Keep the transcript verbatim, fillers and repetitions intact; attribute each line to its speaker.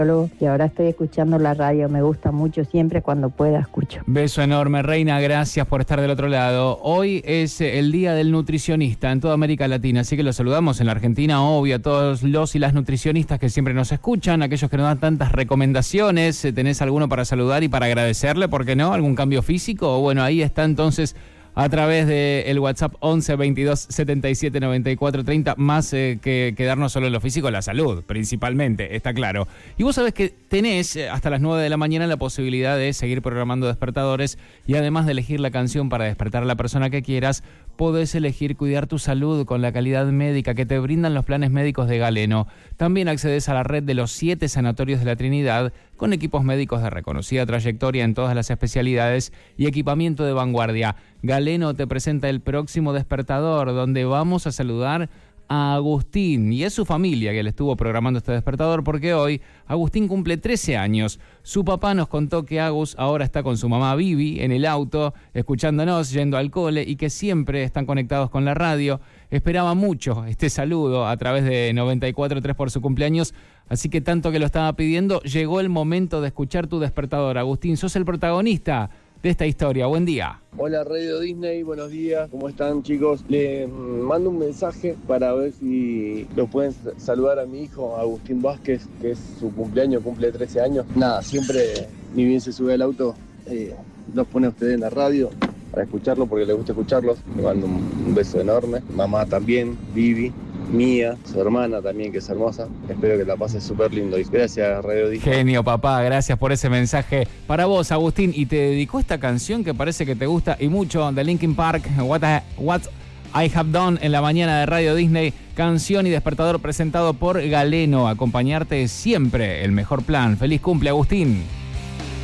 Speaker 1: y ahora estoy escuchando la radio, me gusta mucho, siempre cuando pueda escucho.
Speaker 2: Beso enorme, Reina, gracias por estar del otro lado. Hoy es el Día del Nutricionista en toda América Latina, así que los saludamos en la Argentina, obvio, a todos los y las nutricionistas que siempre nos escuchan, aquellos que nos dan tantas recomendaciones. ¿Tenés alguno para saludar y para agradecerle? ¿Por qué no? ¿Algún cambio físico? Bueno, ahí está entonces a través del WhatsApp once veintidós setenta y siete noventa y cuatro treinta, más eh, que quedarnos solo en lo físico, la salud, principalmente, está claro. Y vos sabés que tenés hasta las nueve de la mañana la posibilidad de seguir programando despertadores y además de elegir la canción para despertar a la persona que quieras, podés elegir cuidar tu salud con la calidad médica que te brindan los planes médicos de Galeno. También accedes a la red de los siete sanatorios de la Trinidad con equipos médicos de reconocida trayectoria en todas las especialidades y equipamiento de vanguardia. Galeno te presenta el próximo despertador, donde vamos a saludar a Agustín, y es su familia que le estuvo programando este despertador, porque hoy Agustín cumple trece años. Su papá nos contó que Agus ahora está con su mamá Vivi en el auto, escuchándonos, yendo al cole, y que siempre están conectados con la radio. Esperaba mucho este saludo a través de noventa y cuatro punto tres por su cumpleaños, así que tanto que lo estaba pidiendo, llegó el momento de escuchar tu despertador. Agustín, sos el protagonista de esta historia. Buen día.
Speaker 3: Hola Radio Disney, buenos días, ¿cómo están chicos? Les mando un mensaje para ver si los pueden saludar a mi hijo Agustín Vázquez, que es su cumpleaños, cumple trece años. Nada, siempre ni bien se sube al auto, eh, los pone a ustedes en la radio para escucharlo, porque les gusta escucharlos. Le mando un, un beso enorme. Mamá también, Vivi, Mía, su hermana también, que es hermosa. Espero que la pases súper lindo. Y gracias, Radio Disney.
Speaker 2: Genio, papá, gracias por ese mensaje. Para vos, Agustín, y te dedicó esta canción que parece que te gusta y mucho, de Linkin Park, What I, What I Have Done, en la mañana de Radio Disney. Canción y despertador presentado por Galeno. Acompañarte siempre, el mejor plan. Feliz cumple, Agustín.